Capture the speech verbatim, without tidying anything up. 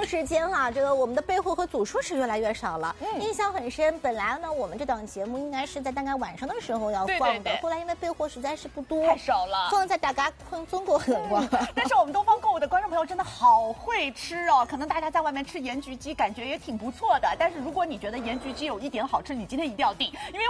段时间哈、啊，这个我们的备货和组数是越来越少了，嗯、印象很深。本来呢，我们这档节目应该是在大概晚上的时候要放的，对对对后来因为备货实在是不多， 太少了， 放在大家困中国很光。 嗯、但是我们东方购物的观众朋友真的好会吃哦，可能大家在外面吃盐焗鸡感觉也挺不错的，但是如果你觉得盐焗鸡有一点好吃，你今天一定要订，因为。